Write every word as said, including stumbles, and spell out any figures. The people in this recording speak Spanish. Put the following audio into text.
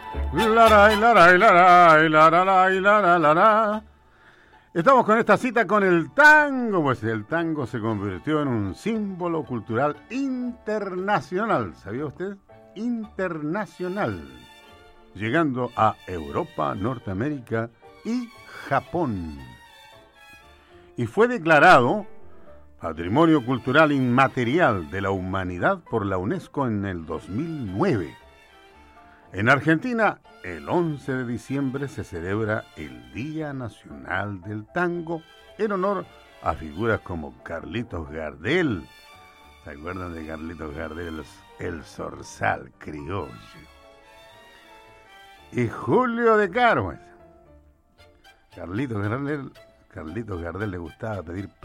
Laray, laray, laray, laray, laray, laray. Estamos con esta cita con el tango, pues el tango se convirtió en un símbolo cultural internacional, ¿sabía usted? Internacional, llegando a Europa, Norteamérica y Japón. Y fue declarado Patrimonio Cultural Inmaterial de la Humanidad por la UNESCO en el dos mil nueve. En Argentina, el once de diciembre se celebra el Día Nacional del Tango en honor a figuras como Carlitos Gardel. ¿Se acuerdan de Carlitos Gardel? El zorzal criollo. Y Julio De Caro. Carlitos Gardel, Carlitos Gardel le gustaba pedir